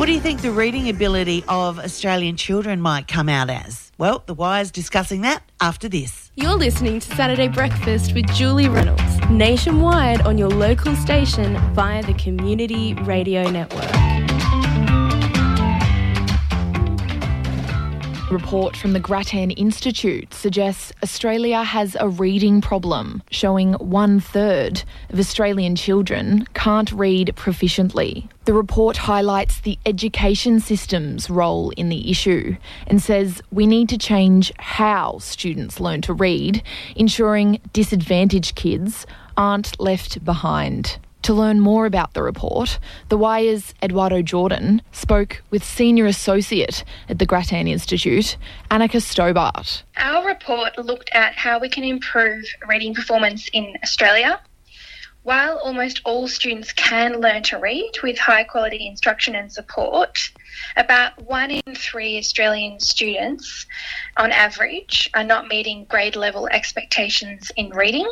What do you think the reading ability of Australian children might come out as? Well, The Wire's discussing that after this. You're listening to Saturday Breakfast with Julie Reynolds, nationwide on your local station via the Community Radio Network. A report from the Grattan Institute suggests Australia has a reading problem, showing 1/3 of Australian children can't read proficiently. The report highlights the education system's role in the issue and says we need to change how students learn to read, ensuring disadvantaged kids aren't left behind. To learn more about the report, The Wire's Eduardo Jordan spoke with Senior Associate at the Grattan Institute, Annika Stobart. Our report looked at how we can improve reading performance in Australia. While almost all students can learn to read with high quality instruction and support, about 1 in 3 Australian students on average are not meeting grade level expectations in reading.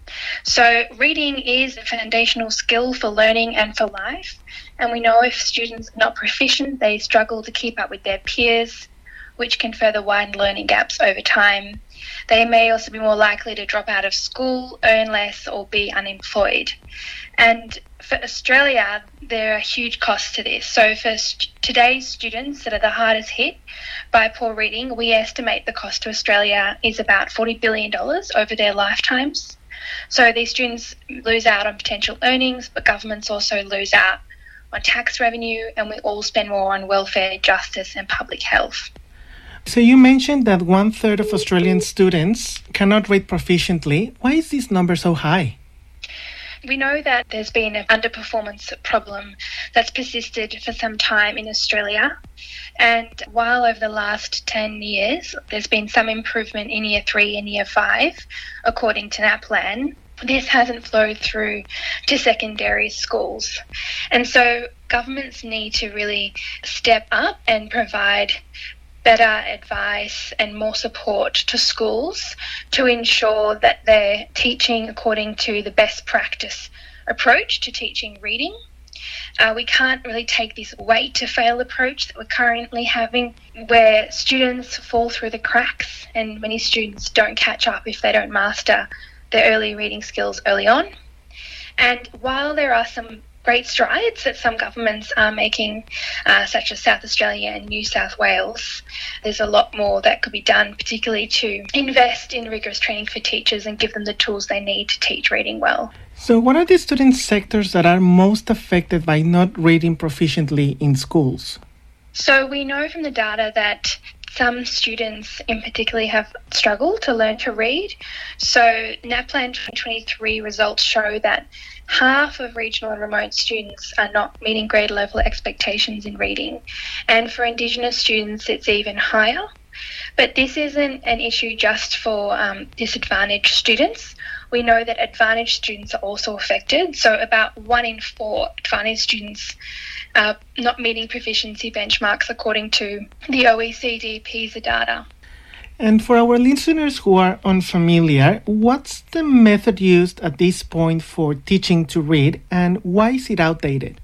So reading is a foundational skill for learning and for life, and we know if students are not proficient, they struggle to keep up with their peers, which can further widen learning gaps over time. They may also be more likely to drop out of school, earn less, or be unemployed. And for Australia, there are huge costs to this. So for today's students that are the hardest hit by poor reading, we estimate the cost to Australia is about $40 billion over their lifetimes. So these students lose out on potential earnings, but governments also lose out on tax revenue, and we all spend more on welfare, justice and public health. So you mentioned that 1/3 of Australian students cannot read proficiently. Why is this number so high? We know that there's been an underperformance problem that's persisted for some time in Australia. And while over the last 10 years, there's been some improvement in Year 3 and Year 5, according to NAPLAN, this hasn't flowed through to secondary schools. And so governments need to really step up and provide better advice and more support to schools to ensure that they're teaching according to the best practice approach to teaching reading. We can't really take this wait to fail approach that we're currently having, where students fall through the cracks and many students don't catch up if they don't master their early reading skills early on. And while there are some great strides that some governments are making, such as South Australia and New South Wales, there's a lot more that could be done, particularly to invest in rigorous training for teachers and give them the tools they need to teach reading well. So what are the student sectors that are most affected by not reading proficiently in schools? So we know from the data that some students in particular have struggled to learn to read. So NAPLAN 2023 results show that half of regional and remote students are not meeting grade level expectations in reading. And for Indigenous students, it's even higher. But this isn't an issue just for disadvantaged students. We know that advantaged students are also affected. So about 1 in 4 advantaged students are not meeting proficiency benchmarks according to the OECD PISA data. And for our listeners who are unfamiliar, what's the method used at this point for teaching to read, and why is it outdated?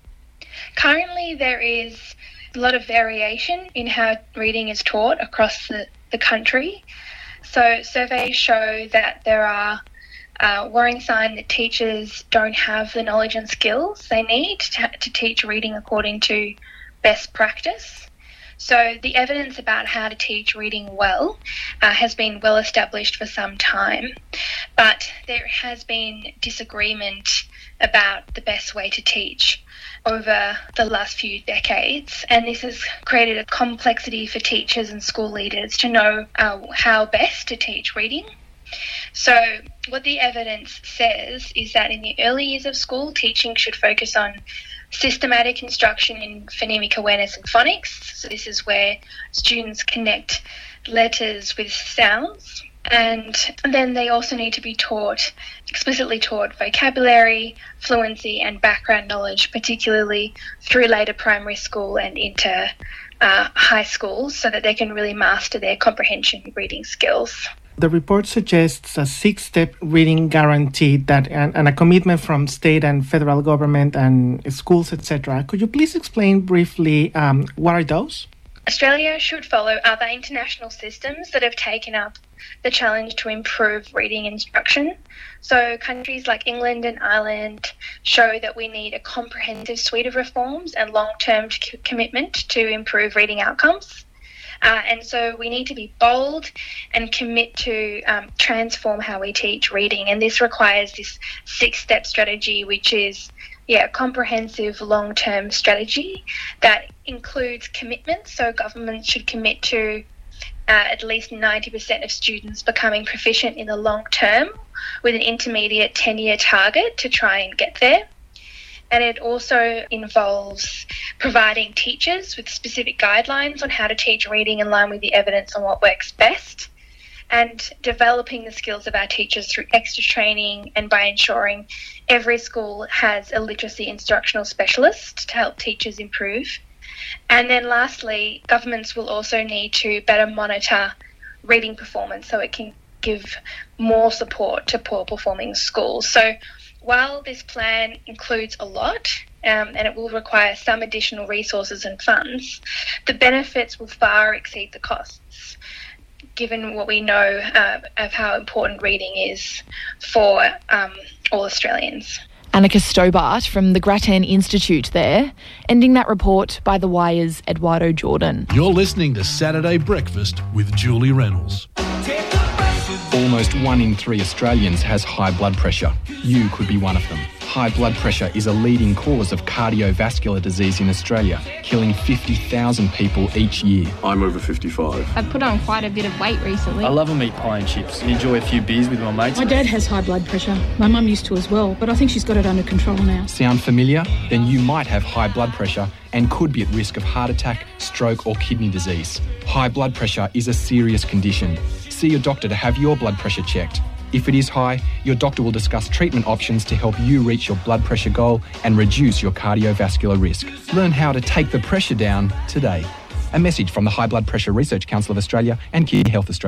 Currently, there is a lot of variation in how reading is taught across the country. So surveys show that there are worrying sign that teachers don't have the knowledge and skills they need to teach reading according to best practice. So the evidence about how to teach reading well has been well established for some time, but there has been disagreement about the best way to teach over the last few decades, and this has created a complexity for teachers and school leaders to know how best to teach reading. So what the evidence says is that in the early years of school, teaching should focus on systematic instruction in phonemic awareness and phonics. So this is where students connect letters with sounds. And then they also need to be explicitly taught vocabulary, fluency and background knowledge, particularly through later primary school and into high schools, so that they can really master their comprehension reading skills. The report suggests a 6-step reading guarantee and a commitment from state and federal government and schools, etc. Could you please explain briefly what are those? Australia should follow other international systems that have taken up the challenge to improve reading instruction. So countries like England and Ireland show that we need a comprehensive suite of reforms and long-term commitment to improve reading outcomes. And so we need to be bold and commit to transform how we teach reading. And this requires this 6-step strategy, which is a comprehensive long-term strategy that includes commitments. So governments should commit to at least 90% of students becoming proficient in the long term with an intermediate 10-year target to try and get there. And it also involves providing teachers with specific guidelines on how to teach reading in line with the evidence on what works best, and developing the skills of our teachers through extra training and by ensuring every school has a literacy instructional specialist to help teachers improve. And then lastly, governments will also need to better monitor reading performance so it can give more support to poor performing schools. So while this plan includes a lot, and it will require some additional resources and funds, the benefits will far exceed the costs, given what we know of how important reading is for all Australians. Annika Stobart from the Grattan Institute there, ending that report by The Wire's Eduardo Jordan. You're listening to Saturday Breakfast with Julie Reynolds. Almost 1 in 3 Australians has high blood pressure. You could be one of them. High blood pressure is a leading cause of cardiovascular disease in Australia, killing 50,000 people each year. I'm over 55. I've put on quite a bit of weight recently. I love a meat pie and chips and enjoy a few beers with my mates. My dad has high blood pressure. My mum used to as well, but I think she's got it under control now. Sound familiar? Then you might have high blood pressure and could be at risk of heart attack, stroke or kidney disease. High blood pressure is a serious condition. See your doctor to have your blood pressure checked. If it is high, your doctor will discuss treatment options to help you reach your blood pressure goal and reduce your cardiovascular risk. Learn how to take the pressure down today. A message from the High Blood Pressure Research Council of Australia and Kidney Health Australia.